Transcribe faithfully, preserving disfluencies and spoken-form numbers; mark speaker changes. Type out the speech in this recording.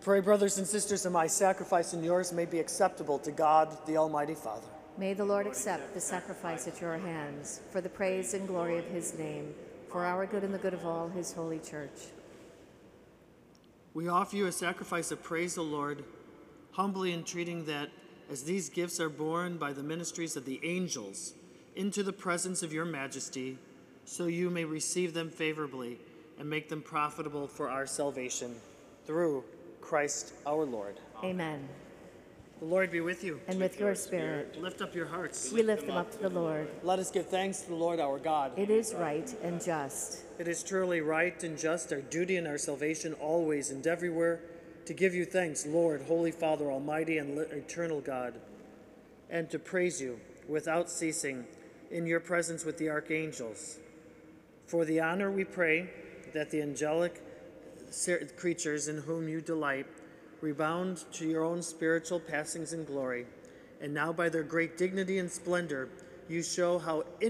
Speaker 1: pray, brothers and sisters, that my sacrifice and yours may be acceptable to God, the Almighty Father.
Speaker 2: May the Lord accept the sacrifice at your hands for the praise and glory of his name, for our good and the good of all his holy church.
Speaker 1: We offer you a sacrifice of praise, O Lord, humbly entreating that as these gifts are borne by the ministries of the angels into the presence of your majesty, so you may receive them favorably and make them profitable for our salvation. Through Christ our Lord.
Speaker 2: Amen.
Speaker 1: The Lord be with you.
Speaker 2: And with your spirit.
Speaker 1: Lift up your hearts.
Speaker 2: We lift them up to the Lord.
Speaker 1: Let us give thanks to the Lord our God.
Speaker 2: It is right and just.
Speaker 1: It is truly right and just, our duty and our salvation always and everywhere, to give you thanks, Lord, Holy Father, Almighty and eternal God, and to praise you without ceasing in your presence with the archangels. For the honor we pray that the angelic creatures in whom you delight rebound to your own spiritual passings in glory, and now by their great dignity and splendor you show how